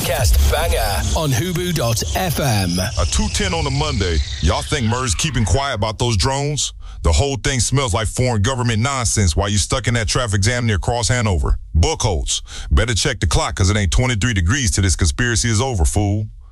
podcast banger on Hubu.fm. A 210 on a Monday. Y'all think Murr's keeping quiet about those drones? The whole thing smells like foreign government nonsense while you stuck in that traffic jam near Cross Hanover. Book holds. Better check the clock because it ain't 23 degrees till this conspiracy is over, fool.